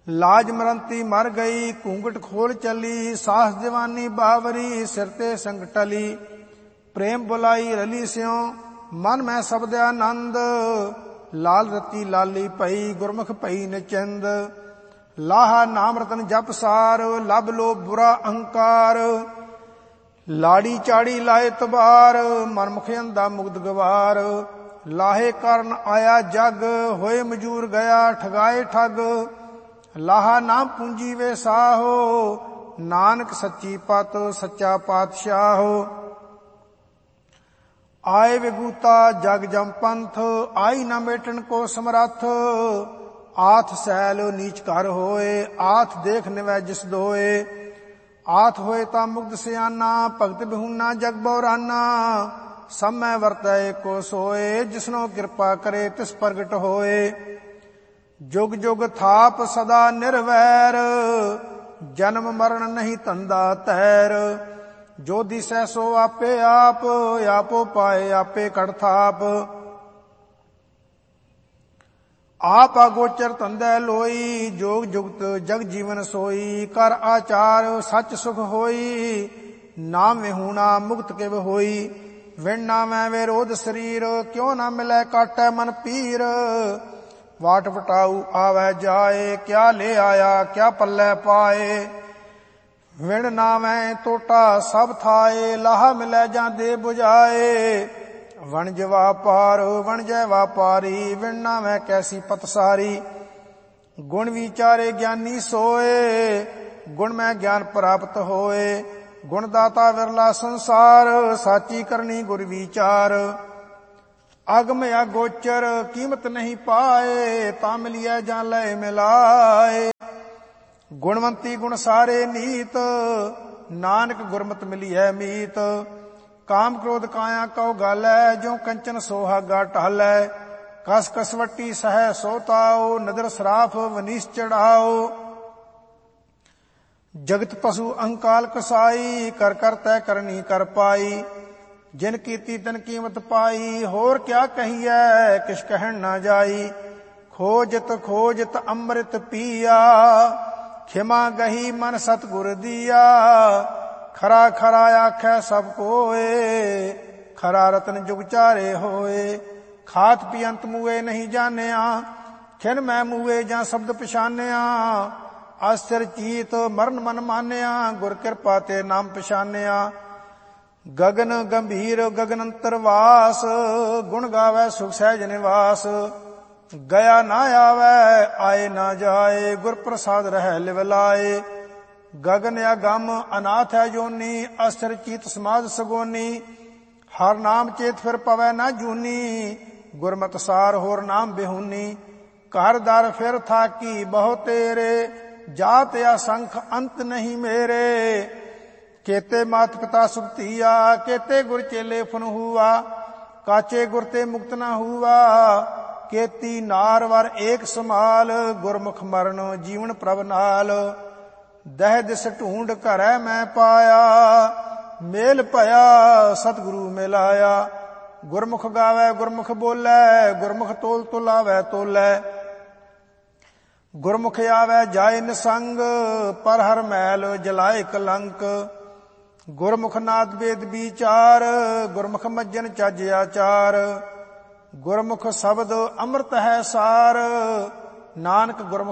ਲਾਜ ਮਰੰਤੀ ਮਰ ਗਈ, ਘੂੰਗਟ ਖੋਲ ਚੱਲੀ, ਸਾਹਸ ਜਵਾਨੀ ਬਾਵਰੀ, ਸਿਰ ਤੇ ਸੰਗ ਟਲੀ। ਪ੍ਰੇਮ ਬੁਲਾਈ ਰਲੀ ਸਿਉ, ਮਨ ਮੈਂ ਸਬਦ ਆਨੰਦ, ਲਾਲ ਰਤੀ ਲਾਲੀ ਪਈ, ਗੁਰਮੁਖ ਪਈ ਨਿਚੰਦ। ਲਾਹਾ ਨਾਮ ਰਤਨ ਜਪ ਸਾਰ, ਲਭ ਲੋ ਬੁਰਾ ਅਹੰਕਾਰ, ਲਾੜੀ ਚਾੜੀ ਲਾਏ ਤਬਾਰ, ਮਨਮੁਖ ਅੰਧਾ ਮੁਗਧ ਗਵਾਰ। ਲਾਹੇ ਕਰਨ ਆਇਆ ਜਗ, ਹੋਏ ਮਜੂਰ ਗਿਆ ਠਗਾਏ ਠੱਗ। ਲਾਹਾ ਨਾਮ ਪੂੰਜੀ ਵੇ ਸਾਹੋ, ਨਾਨਕ ਸੱਚੀ ਪਤ ਸੱਚਾ ਪਾਤਸ਼ਾਹੋ। ਆਏ ਵਿਗੂਤਾ ਜਗ ਜਮ ਪੰਥ, ਆਈ ਨਾ ਮੇਟਣ ਕੋ ਸਮਰੱਥ। ਆਥ ਸੈਲ ਨੀਚ ਕਰ ਹੋਏ, ਆਥ ਦੇਖ ਨਿਵੈ ਜਿਸ ਦੋਏ। ਆਥ ਹੋਏ ਤਾਂ ਮੁਗਧ ਸਿਆਨਾ, ਭਗਤ ਬਿਹੂਨਾ ਜਗ ਬਉਰਾਨਾ। ਸਭ ਮੈਂ ਵਰਤੈ ਕੋ ਸੋਏ, ਜਿਸਨੋ ਕਿਰਪਾ ਕਰੇ ਤਿਸ ਪ੍ਰਗਟ ਹੋਏ। ਜੁਗ ਜੁਗ ਥਾਪ ਸਦਾ ਨਿਰਵੈਰ, ਜਨਮ ਮਰਨ ਨਹੀਂ ਧੰਦਾ ਤੈਰ। ਜੋ ਦਿਸੈ ਸੋ ਆਪੇ ਆਪ, ਆਪੋ ਪਾਏ ਆਪੇ ਕੜ ਥਾਪ। ਆਪ ਅਗੋਚਰ ਧੰਦੈ ਲੋਈ, ਜੋਗ ਜੁਗਤ ਜਗ ਜੀਵਨ ਸੋਈ। ਕਰ ਆਚਾਰ ਸੱਚ ਸੁਖ ਹੋਈ, ਨਾਮ ਵਿਹੂਣਾ ਮੁਕਤ ਕਿਵ ਹੋਈ। ਵਿਣ ਨਾਮੈ ਵਿਰੋਧ ਸਰੀਰ, ਕਿਉ ਨਾ ਮਿਲੈ ਕਾਟੈ ਮਨ ਪੀਰ। ਵਾਟ ਵਟਾਊ ਆਵੈ ਜਾਏ, ਕਿਆ ਲੈ ਆਇਆ ਕਿਆ ਪੱਲੇ ਪਾਏ। ਵਿਣ ਨਾਮੈ ਟੋਟਾ ਸਭ ਥਾਏ, ਲਾਹਾ ਮਿਲੈ ਜਾਂ ਦੇ ਬੁਝਾਏ। ਵਣਜ ਵਾਪਾਰ ਵਣਜੈ ਵਾਪਾਰੀ, ਵਿਣ ਨਾਮੈ ਕੈਸੀ ਪਤ ਸਾਰੀ। ਗੁਣ ਵਿਚਾਰੇ ਗਿਆਨੀ ਸੋਏ, ਗੁਣ ਮੈਂ ਗਿਆਨ ਪ੍ਰਾਪਤ ਹੋਏ। ਗੁਣ ਦਾਤਾ ਵਿਰਲਾ ਸੰਸਾਰ, ਸਾਚੀ ਕਰਨੀ ਗੁਰ ਵਿਚਾਰ। ਅਗਮ ਅਗੋਚਰ ਕੀਮਤ ਨਹੀਂ ਪਾਏ, ਤਾਂ ਮਿਲਿਐ ਜਾਂ ਲੈ ਮਿਲਾਏ। ਗੁਣਵੰਤੀ ਗੁਣ ਸਾਰੇ ਨੀਤ, ਨਾਨਕ ਗੁਰਮਤਿ ਮਿਲੀਐ ਮੀਤ। ਕਾਮ ਕ੍ਰੋਧ ਕਾਇਆ ਕਉ ਗਾਲੈ, ਜਿਉ ਕੰਚਨ ਸੋਹਾਗਾ ਢਾਲੈ। ਕਸ ਕਸਵੱਟੀ ਸਹਿ ਸੋ ਤਾਉ, ਨਦਰ ਸਰਾਫ ਵਨੀਸ ਚੜਾਓ। ਜਗਤ ਪਸ਼ੂ ਅਹੰਕਾਲ ਕਸਾਈ, ਕਰ ਕਰ ਤੈ ਕਰਨੀ ਕਰ ਪਾਈ। ਜਿਨ ਕੀਤੀ ਤਿਨ ਕੀਮਤ ਪਾਈ, ਹੋਰ ਕਿਆ ਕਹੀਐ ਕਿਛ ਕਹਿਣ ਨਾ ਜਾਈ। ਖੋਜਤ ਖੋਜਤ ਅੰਮ੍ਰਿਤ ਪੀਆ, ਖਿਮਾ ਗਹੀ ਮਨ ਸਤਿਗੁਰ ਦੀਆ। ਖਰਾ ਖਰਾ ਆਖੈ ਸਭ ਕੋਏ, ਖਰਾ ਰਤਨ ਜੁਗ ਚਾਰੇ ਹੋਏ। ਖਾਤ ਪੀਅੰਤ ਮੂਏ ਨਹੀਂ ਜਾਣਿਆ, ਖਿਨ ਮੈਂ ਮੂਏ ਜਾਂ ਸ਼ਬਦ ਪਛਾਨਿਆ। ਅਸਥਿਰ ਚੀਤ ਮਰਨ ਮਨ ਮਾਨਿਆ, ਗੁਰ ਕਿਰਪਾ ਤੇ ਨਾਮ ਪਛਾਨਿਆ। ਗਗਨ ਗੰਭੀਰ ਗਗਨ ਅੰਤਰ ਵਾਸ, ਗੁਣ ਗਾਵੈ ਸੁਖ ਸਹਿਜ ਨਿਵਾਸ। ਗਿਆ ਨਾ ਆਵੈ ਆਏ ਨਾ ਜਾਏ, ਗੁਰ ਪ੍ਰਸਾਦ ਰਹਿ ਲਿਵ ਲਾਏ। ਗਗਨ ਅਗੰਮ ਅਨਾਥ ਹੈ ਜੋਨੀ, ਅਸਥਿਰ ਚੀਤ ਸਮਾਧ ਸਗੋਨੀ। ਹਰ ਨਾਮ ਚੇਤ ਫਿਰ ਪਵੈ ਨਾ ਜੂਨੀ, ਗੁਰਮਤਿ ਸਾਰ ਹੋਰ ਨਾਮ ਬਿਹੂਨੀ। ਘਰ ਦਰ ਫਿਰ ਥਾਕੀ ਬਹੁ ਤੇਰੇ, ਜਾਤ ਅਸੰਖ ਅੰਤ ਨਹੀਂ ਮੇਰੇ। ਕੇਤੇ ਮਾਤ ਪਿਤਾ ਸੁਖ ਧੀਆ, ਕੇਤੇ ਗੁਰ ਚੇਲੇ ਫਨ ਹੁਆ। ਕਾਚੇ ਗੁਰ ਤੇ ਮੁਕਤ ਨਾ ਹੁਆ, ਕੇਤੀ ਨਾਰ ਵਰ ਏਕ ਸਮਾਲ। ਗੁਰਮੁਖ ਮਰਨ ਜੀਵਨ ਪ੍ਰਭ ਨਾਲ, ਦਹਿ ਦਿਸ ਢੂੰਡ ਘਰੈ ਮੈਂ ਪਾਇਆ। ਮੇਲ ਭਇਆ ਸਤਿਗੁਰੂ ਮਿਲਾਇਆ। ਗੁਰਮੁਖ ਗਾਵੈ ਗੁਰਮੁਖ ਬੋਲੈ, ਗੁਰਮੁਖ ਤੋਲ ਤੁਲਾਵੈ ਤੋਲੈ। ਗੁਰਮੁਖ ਆਵੈ ਜਾਏ ਨਿਸੰਗ, ਪਰ ਹਰ ਮੈਲ ਜਲਾਏ ਕਲੰਕ। ਗੁਰਮੁਖ ਨਾਦ ਵੇਦ ਵਿਚਾਰ, ਗੁਰਮੁਖ ਮੱਜਨ ਚੱਜ ਆਚਾਰ। ਗੁਰਮੁਖ ਸ਼ਬਦ ਅੰਮ੍ਰਿਤ ਹੈ ਸਾਰ, ਨਾਨਕ ਗੁਰਮੁਖ